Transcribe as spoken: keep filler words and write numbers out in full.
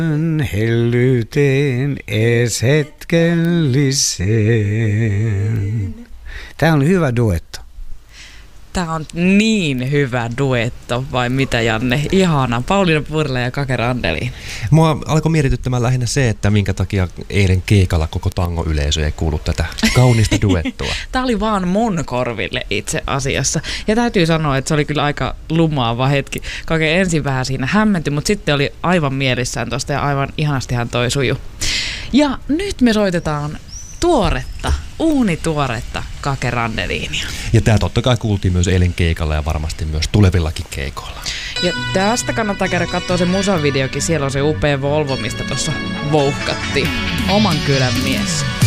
Hellyyteen ees hetkellisen. Tämä on hyvä duetto. Tämä on niin hyvä duetto, vai mitä Janne? Ihana. Pauliina Purla ja Kake Randeliin. Mua alkoi mietityttämään lähinnä se, että minkä takia eilen keikalla koko tango-yleisö ei kuullut tätä kaunista duettoa. Tämä oli vaan mun korville itse asiassa. Ja täytyy sanoa, että se oli kyllä aika lumaava hetki. Kake ensin vähän siinä hämmentyi, mutta sitten oli aivan mielissään tosta ja aivan ihanastihan toi suju. Ja nyt me soitetaan tuoretta, uunituoretta Kake Randeliinia. Ja tämä totta kai kuultiin myös eilen keikalla ja varmasti myös tulevillakin keikoilla. Ja tästä kannattaa käydä katsoa se musavideokin. Siellä on se upea Volvo, mistä tuossa vouhkattiin. Oman kylän mies.